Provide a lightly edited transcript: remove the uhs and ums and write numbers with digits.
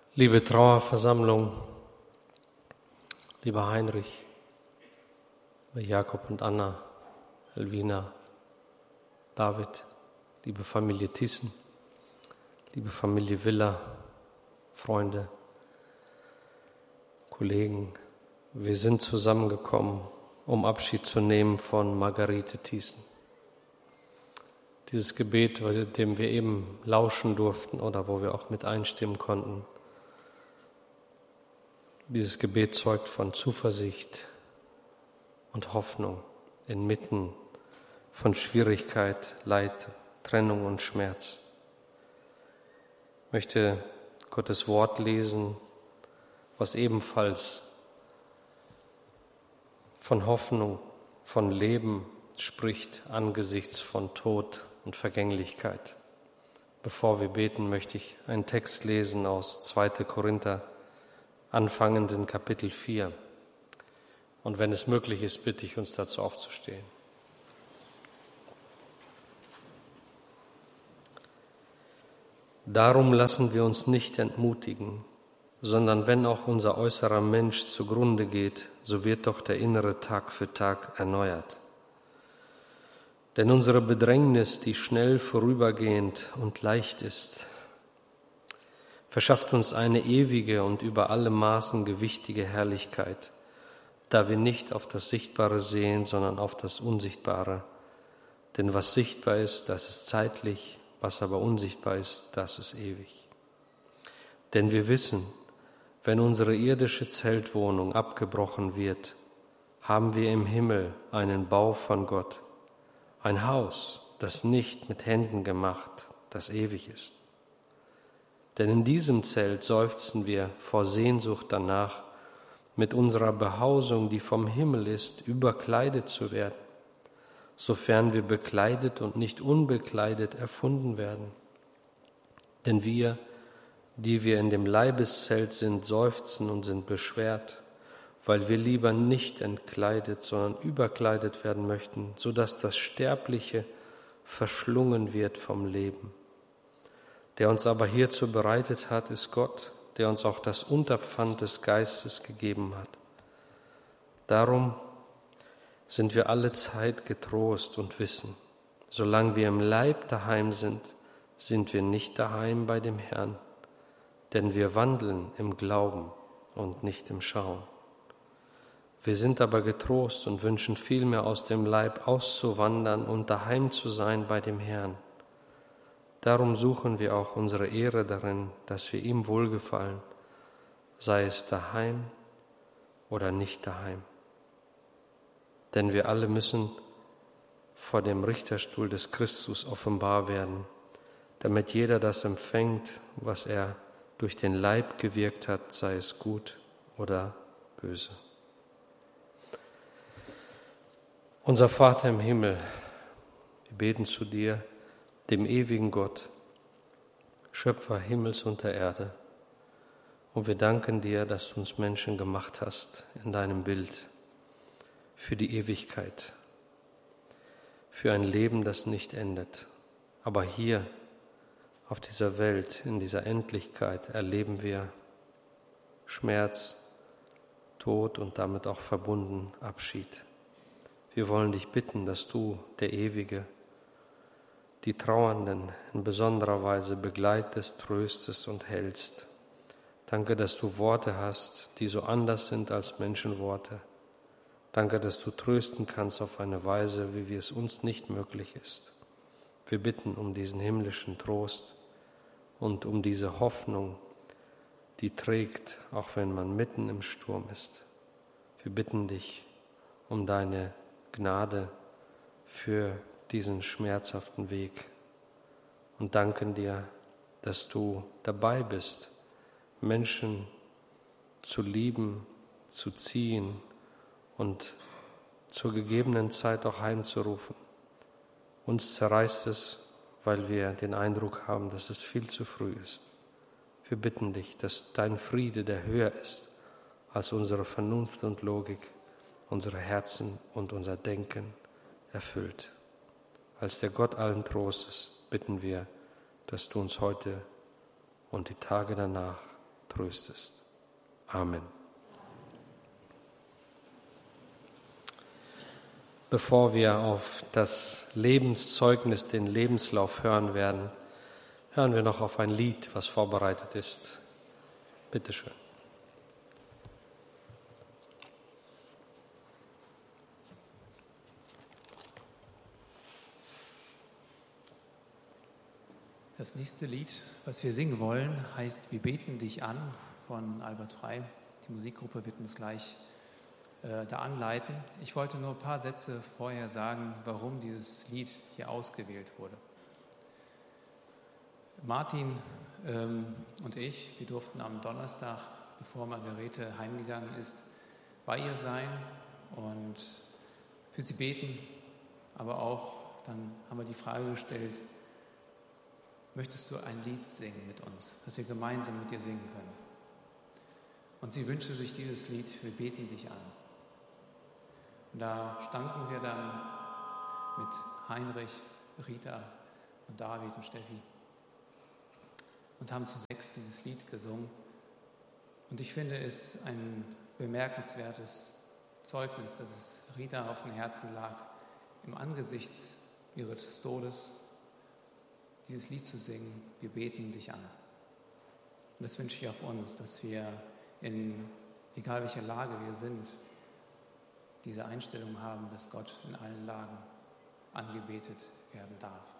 Liebe Trauerversammlung, lieber Heinrich, lieber Jakob und Anna, Elvina, David, liebe Familie Thyssen, liebe Familie Willer, Freunde, Kollegen, wir sind zusammengekommen, um Abschied zu nehmen von Margarete Thyssen. Dieses Gebet, dem wir eben lauschen durften oder wo wir auch mit einstimmen konnten, dieses Gebet zeugt von Zuversicht und Hoffnung inmitten von Schwierigkeit, Leid, Trennung und Schmerz. Ich möchte Gottes Wort lesen, was ebenfalls von Hoffnung, von Leben spricht angesichts von Tod und Vergänglichkeit. Bevor wir beten, möchte ich einen Text lesen aus 2. Korinther, anfangend in Kapitel 4. Und wenn es möglich ist, bitte ich uns dazu aufzustehen. Darum lassen wir uns nicht entmutigen, sondern wenn auch unser äußerer Mensch zugrunde geht, so wird doch der innere Tag für Tag erneuert. Denn unsere Bedrängnis, die schnell vorübergehend und leicht ist, verschafft uns eine ewige und über alle Maßen gewichtige Herrlichkeit, da wir nicht auf das Sichtbare sehen, sondern auf das Unsichtbare. Denn was sichtbar ist, das ist zeitlich, was aber unsichtbar ist, das ist ewig. Denn wir wissen, wenn unsere irdische Zeltwohnung abgebrochen wird, haben wir im Himmel einen Bau von Gott, ein Haus, das nicht mit Händen gemacht, das ewig ist. Denn in diesem Zelt seufzen wir vor Sehnsucht danach, mit unserer Behausung, die vom Himmel ist, überkleidet zu werden, sofern wir bekleidet und nicht unbekleidet erfunden werden. Denn wir, die wir in dem Leibeszelt sind, seufzen und sind beschwert, weil wir lieber nicht entkleidet, sondern überkleidet werden möchten, sodass das Sterbliche verschlungen wird vom Leben. Der uns aber hierzu bereitet hat, ist Gott, der uns auch das Unterpfand des Geistes gegeben hat. Darum sind wir alle Zeit getrost und wissen, solange wir im Leib daheim sind, sind wir nicht daheim bei dem Herrn, denn wir wandeln im Glauben und nicht im Schauen. Wir sind aber getrost und wünschen vielmehr aus dem Leib auszuwandern und daheim zu sein bei dem Herrn. Darum suchen wir auch unsere Ehre darin, dass wir ihm wohlgefallen, sei es daheim oder nicht daheim. Denn wir alle müssen vor dem Richterstuhl des Christus offenbar werden, damit jeder das empfängt, was er durch den Leib gewirkt hat, sei es gut oder böse. Unser Vater im Himmel, wir beten zu dir, dem ewigen Gott, Schöpfer Himmels und der Erde. Und wir danken dir, dass du uns Menschen gemacht hast in deinem Bild für die Ewigkeit, für ein Leben, das nicht endet. Aber hier auf dieser Welt, in dieser Endlichkeit, erleben wir Schmerz, Tod und damit auch verbunden Abschied. Wir wollen dich bitten, dass du, der Ewige, die Trauernden in besonderer Weise begleitest, tröstest und hältst. Danke, dass du Worte hast, die so anders sind als Menschenworte. Danke, dass du trösten kannst auf eine Weise, wie es uns nicht möglich ist. Wir bitten um diesen himmlischen Trost und um diese Hoffnung, die trägt, auch wenn man mitten im Sturm ist. Wir bitten dich um deine Gnade für diesen schmerzhaften Weg und danken dir, dass du dabei bist, Menschen zu lieben, zu ziehen und zur gegebenen Zeit auch heimzurufen. Uns zerreißt es, weil wir den Eindruck haben, dass es viel zu früh ist. Wir bitten dich, dass dein Friede, der höher ist als unsere Vernunft und Logik, unsere Herzen und unser Denken, erfüllt. Als der Gott allen Trostes bitten wir, dass du uns heute und die Tage danach tröstest. Amen. Bevor wir auf das Lebenszeugnis, den Lebenslauf hören werden, hören wir noch auf ein Lied, was vorbereitet ist. Bitte schön. Das nächste Lied, was wir singen wollen, heißt Wir beten dich an von Albert Frey. Die Musikgruppe wird uns gleich da anleiten. Ich wollte nur ein paar Sätze vorher sagen, warum dieses Lied hier ausgewählt wurde. Martin und ich, wir durften am Donnerstag, bevor Margarete heimgegangen ist, bei ihr sein und für sie beten. Aber auch dann haben wir die Frage gestellt, möchtest du ein Lied singen mit uns, das wir gemeinsam mit dir singen können? Und sie wünschte sich dieses Lied, wir beten dich an. Und da standen wir dann mit Heinrich, Rita und David und Steffi und haben zu 6 dieses Lied gesungen. Und ich finde es ein bemerkenswertes Zeugnis, dass es Rita auf dem Herzen lag, im Angesicht ihres Todes dieses Lied zu singen, wir beten dich an. Und das wünsche ich auf uns, dass wir egal welcher Lage wir sind, diese Einstellung haben, dass Gott in allen Lagen angebetet werden darf.